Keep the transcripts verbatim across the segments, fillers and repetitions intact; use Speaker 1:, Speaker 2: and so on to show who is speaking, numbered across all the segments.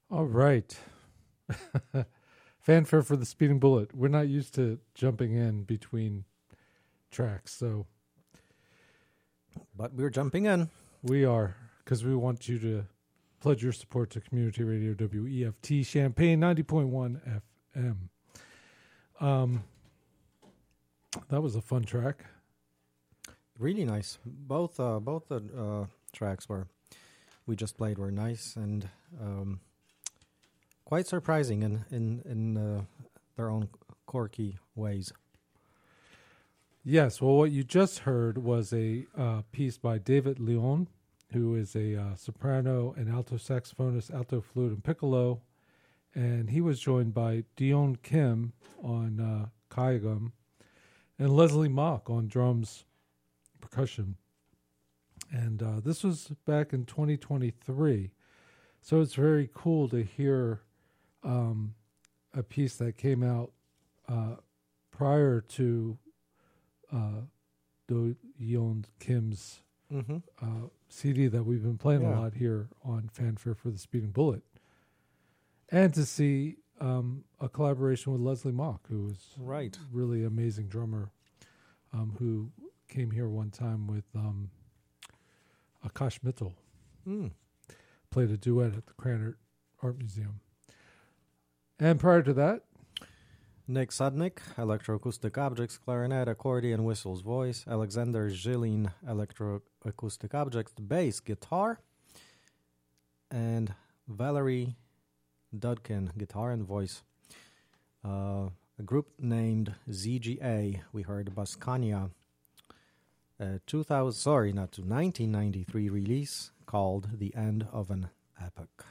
Speaker 1: All right. Fanfare for the Speeding Bullet. We're not used to jumping in between tracks, so
Speaker 2: But we're jumping in.
Speaker 1: we are, because we want you to pledge your support to Community Radio W E F T Champaign ninety point one F M. Um, that was a fun track.
Speaker 2: Really nice. Both uh, both the uh, tracks were we just played were nice and um, quite surprising in in in uh, their own quirky ways.
Speaker 1: Yes, well, what you just heard was a uh, piece by David Leon, who is a uh, soprano and alto saxophonist, alto flute, and piccolo. And he was joined by Dion Kim on uh, Kaigum and Leslie Mock on drums, percussion. And uh, this was back in twenty twenty-three. So it's very cool to hear um, a piece that came out uh, prior to uh, Do Yeon Kim's
Speaker 2: Mm-hmm.
Speaker 1: uh, C D that we've been playing
Speaker 2: Yeah.
Speaker 1: a lot here on Fanfare for the Speeding Bullet. And to see um, a collaboration with Leslie Mock, who is
Speaker 2: Right.
Speaker 1: really amazing drummer, um, who came here one time with um, Akash Mittal,
Speaker 2: Mm.
Speaker 1: played a duet at the Cranert Art Museum. And prior to that,
Speaker 2: Nick Sudnick, electroacoustic objects, clarinet, accordion, whistles, voice. Alexander Zhilin, electroacoustic objects, bass, guitar. And Valerie Dudkin, guitar and voice. Uh, a group named Z G A, we heard Bascania. Uh, two thousand, sorry, not to nineteen ninety-three release called The End of an Epoch.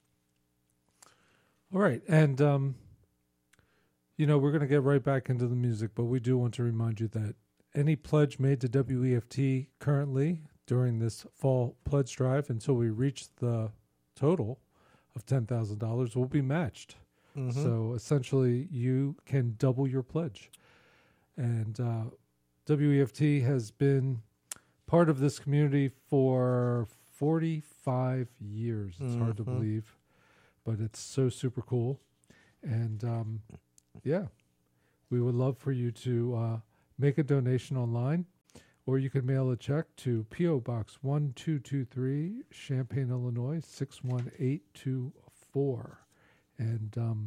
Speaker 1: all right, and um, you know, we're going to get right back into the music, but we do want to remind you that any pledge made to W E F T currently during this fall pledge drive until we reach the total of ten thousand dollars will be matched.
Speaker 2: Mm-hmm.
Speaker 1: So essentially, you can double your pledge. And uh, W E F T has been part of this community for forty-five years. It's hard to
Speaker 2: Mhm.
Speaker 1: believe, but it's so super cool. And um, yeah, we would love for you to uh, make a donation online, or you can mail a check to P O Box one two two three, Champaign, Illinois, six one eight two four. And um,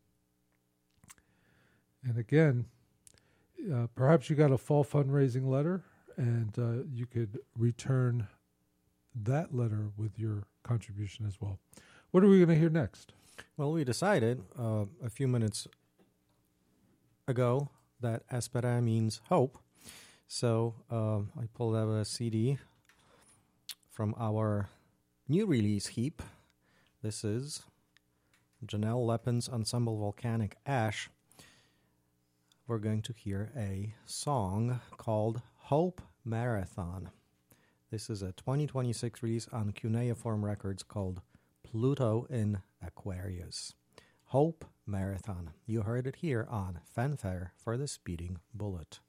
Speaker 1: and again, uh, perhaps you got a fall fundraising letter, and uh, you could return that letter with your contribution as well. What are we going to hear next?
Speaker 2: Well, we decided uh, a few minutes ago that Espera means hope. So um, I pulled out a C D from our new release heap. This is Janelle Lepin's Ensemble Volcanic Ash. We're going to hear a song called Hope Marathon. This is a twenty twenty-six release on Cuneiform Records called Pluto in Aquarius. Hope Marathon. You heard it here on Fanfare for the Speeding Bullet.